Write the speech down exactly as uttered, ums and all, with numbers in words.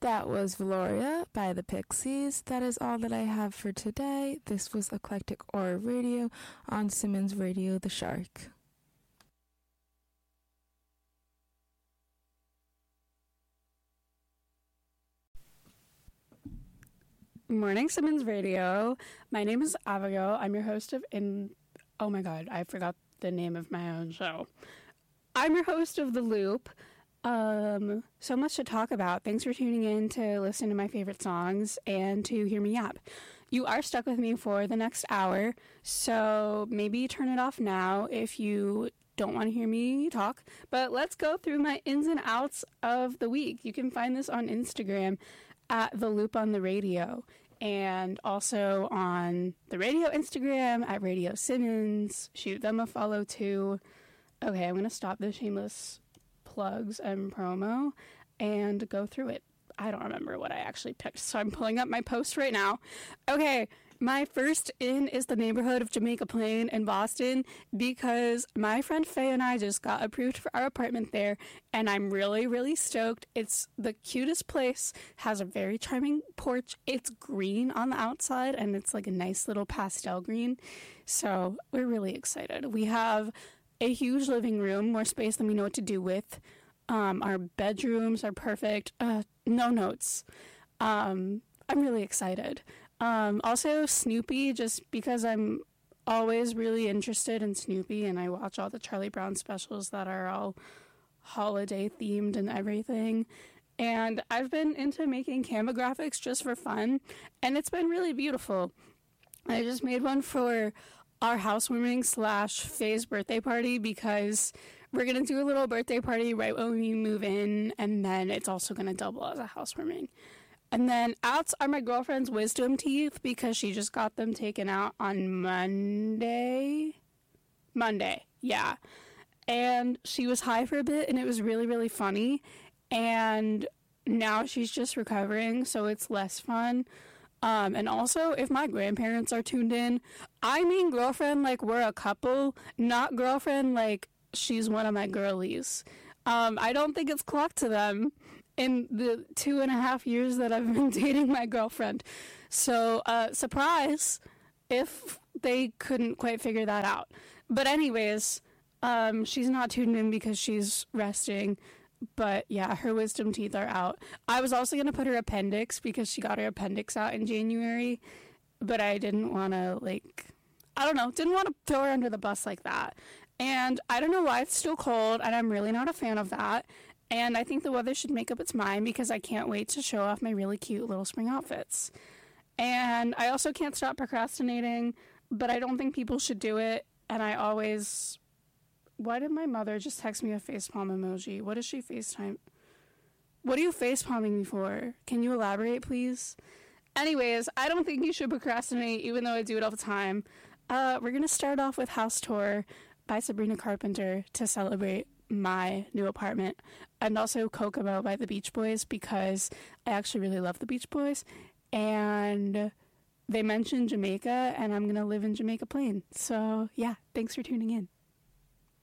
That was Valoria by the Pixies. That is all that I have for today. This was Eclectic Aura Radio on Simmons Radio The Shark. Morning, Simmons Radio. My name is Abigail. I'm your host of In... Oh my god, I forgot the name of my own show. I'm your host of The Loop. Um, so much to talk about. Thanks for tuning in to listen to my favorite songs and to hear me yap. You are stuck with me for the next hour, so maybe turn it off now if you don't want to hear me talk. But let's go through my ins and outs of the week. You can find this on Instagram at The Loop on the Radio, and also on the radio Instagram at Radio Simmons. Shoot them a follow too. Okay, I'm going to stop the shameless plugs and promo and go through it. I don't remember what I actually picked, so I'm pulling up my post right now. Okay, my first in is the neighborhood of Jamaica Plain in Boston, because my friend Faye and I just got approved for our apartment there, and I'm really, really stoked. It's the cutest place, has a very charming porch. It's green on the outside, and it's like a nice little pastel green, so we're really excited. We have a huge living room, more space than we know what to do with. Um, our bedrooms are perfect. Uh, no notes. Um, I'm really excited. Um, also, Snoopy, just because I'm always really interested in Snoopy, and I watch all the Charlie Brown specials that are all holiday themed and everything. And I've been into making Canva graphics just for fun, and it's been really beautiful. I just made one for our housewarming slash Faye's birthday party, because we're going to do a little birthday party right when we move in, and then it's also going to double as a housewarming. And then outs are my girlfriend's wisdom teeth, because she just got them taken out on Monday. Monday, yeah. And she was high for a bit, and it was really, really funny. And now she's just recovering, so it's less fun. Um, and also, if my grandparents are tuned in, I mean girlfriend like we're a couple, not girlfriend like she's one of my girlies. Um, I don't think it's clocked to them in the two and a half years that I've been dating my girlfriend. So, uh, surprise if they couldn't quite figure that out. But anyways, um, she's not tuned in because she's resting. But yeah, her wisdom teeth are out. I was also going to put her appendix, because she got her appendix out in January. But I didn't want to, like, I don't know, didn't want to throw her under the bus like that. And I don't know why it's still cold, and I'm really not a fan of that. And I think the weather should make up its mind, because I can't wait to show off my really cute little spring outfits. And I also can't stop procrastinating, but I don't think people should do it. And I always... Why did my mother just text me a facepalm emoji? What is she FaceTime? What are you facepalming me for? Can you elaborate, please? Anyways, I don't think you should procrastinate, even though I do it all the time. Uh, we're going to start off with House Tour by Sabrina Carpenter to celebrate my new apartment, and also Kokomo by the Beach Boys, because I actually really love the Beach Boys, and they mentioned Jamaica, and I'm going to live in Jamaica Plain. So, yeah, thanks for tuning in.